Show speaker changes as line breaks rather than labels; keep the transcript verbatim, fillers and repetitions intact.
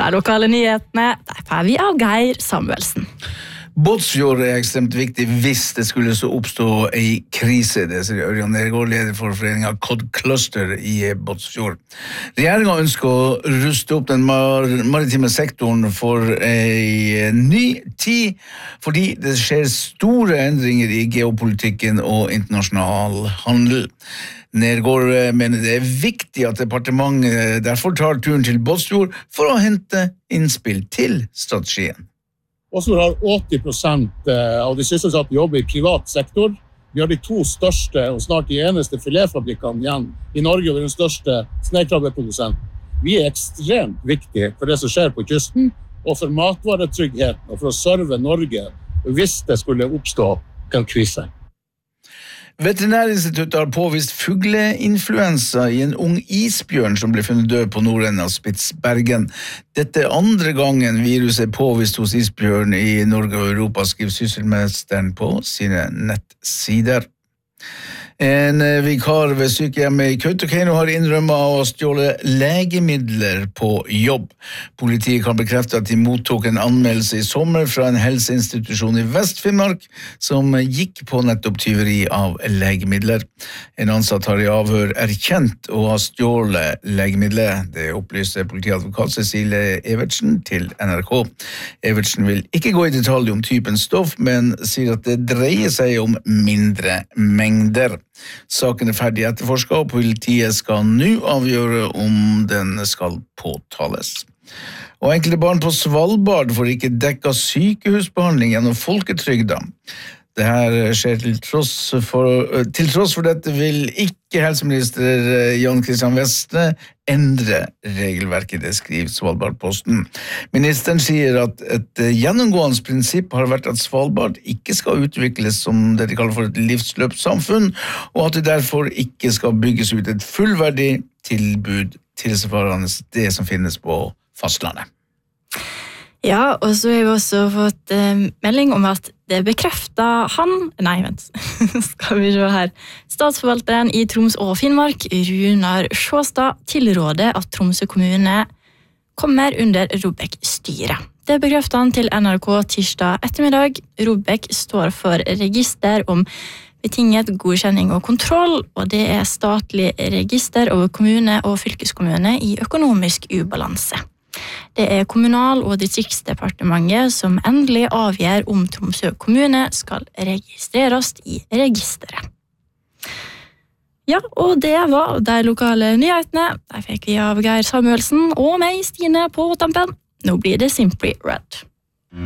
de lokale nyhetene, der får vi av Geir Samuelsen.
Båtsfjord er ekstremt viktig hvis det skulle så oppstå en krise. Det sier Ørjan Nergård, leder for foreningen Cod Cluster i Båtsfjord. Regjeringen ønsker å ruste opp den mar maritime sektoren for en ny tid, fordi det skjer store endringer i geopolitikken og internasjonal handel. Nergård mener det er viktig at departementet derfor tar turen til Båtsfjord for å hente innspill til strategien.
Båtsfjord har åtti prosent av de sysselsatte jobber i privat sektor. Vi har de to største og snart de eneste filetfabrikkene igjen i Norge og den største snøkrabbeprodusenten. Vi er ekstremt viktige for det som skjer på kysten, og for matvaretryggheten, og for å serve Norge hvis det skulle oppstå en krise.
Veterinærinstituttet har påvist fugleinfluensa i en ung isbjørn som ble funnet død på nordenden av Spitsbergen. Dette er andre gangen viruset er påvist hos isbjørn i Norge og Europa, skriver Sysselmesteren på sine nettsider. En vikar ved sykehjemmet i Kautokeino har innrømmet å ha stjålet legemidler på jobb. Politiet kan bekrefte at de mottok en anmeldelse i sommer fra en helseinstitusjon i Vest-Finnmark som gikk på nettopp tyveri av legemidler. En ansatt har i avhør erkjent å ha stjålet legemidler. Det opplyser politiadvokat Cecilie Evertsen til N R K. Evertsen vil ikke gå i detalj om typen stoff, men sier at det dreier seg om mindre mengder. Saken er ferdig etterforsket, og politiet skal nå avgjøre om den skal påtales. Og enkelte barn på Svalbard får ikke dekket sykehusbehandling gjennom folketrygda. Det her skjer til tross for, til tross for dette vil ikke helseminister Jan Christian Vestre endre regelverket, det skriver Svalbardposten. Ministeren sier at et gjennomgående prinsipp har vært at Svalbard ikke skal utvikles som det de kaller for et livsløpssamfunn, og at det derfor ikke skal bygges ut et fullverdig tilbud tilsvarende det som finnes på fastlandet.
Ja, og så har vi også fått eh, melding om at det bekrefter han, nei, vent, skal vi se her, statsforvalteren i Troms og Finnmark, Runar Sjåstad, tilråder at Tromsø kommune kommer under Robek-styret. Det bekrefter han til N R K tirsdag ettermiddag. Robek står for register om betinget godkjenning og kontroll, og det er statlig register over kommune og fylkeskommune i økonomisk ubalanse. Det er Kommunal- og distriktsdepartementet som endelig avgjør om Tromsø kommune skal registreres i registeret. Ja, og det var de lokale nyhetene. Der fikk vi av Geir Samuelsen og meg, Stine, på tampen. Nå blir det Simply Red.